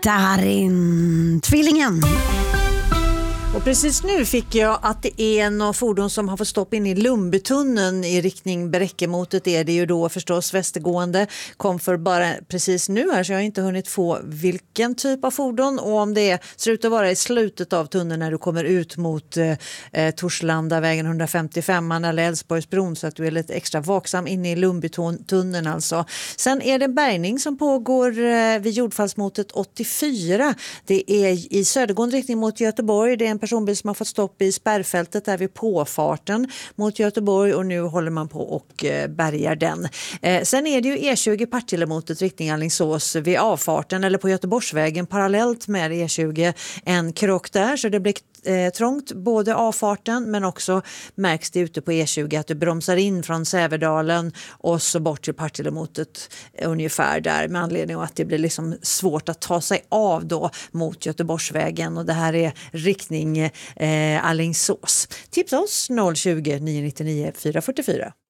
Darin, tvillingen. Och precis nu fick jag att det är några fordon som har fått stopp in i Lumbytunneln i riktning Bräckemotet. Är det ju då förstås västergående. Kom för bara precis nu här så jag har inte hunnit få vilken typ av fordon. Och om det ser ut att vara i slutet av tunneln när du kommer ut mot Torslanda vägen 155 eller Älvsborgsbron så att du är lite extra vaksam inne i Lumbytunneln alltså. Sen är det en bärgning som pågår vid jordfallsmotet 84. Det är i södergående riktning mot Göteborg. Det är en personbil som har fått stopp i spärrfältet där vid påfarten mot Göteborg och nu håller man på och bärgar den. Sen är det ju E20 Partillemotet riktning Alingsås vid avfarten eller på Göteborgsvägen parallellt med E20 en krock där så det blir trångt både avfarten men också märks det ute på E20 att du bromsar in från Säverdalen och så bort till Partillemotet ungefär där med anledning av att det blir liksom svårt att ta sig av då mot Göteborgsvägen och det här är riktning Alingsås. Tipsa oss 020 999 444.